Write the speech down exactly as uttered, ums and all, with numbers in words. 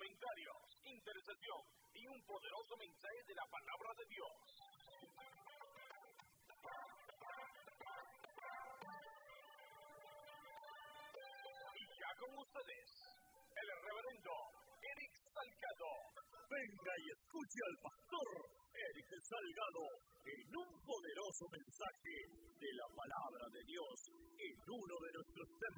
comentarios, intercesión y un poderoso mensaje de la palabra de Dios. Y ya con ustedes, el reverendo Eric Salgado. Venga y escuche al pastor Eric Salgado en un poderoso mensaje de la palabra de Dios en uno de nuestros templos.